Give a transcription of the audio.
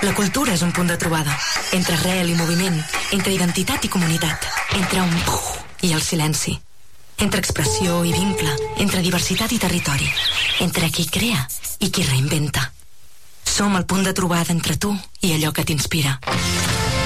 La cultura és un punt de trobada. Entre arrel i moviment, entre identitat i comunitat, entre un puf i el silenci. Entre expressió i vincle, entre diversitat i territori, entre qui crea i qui reinventa. Som el punt de trobada entre tu i allò que t'inspira.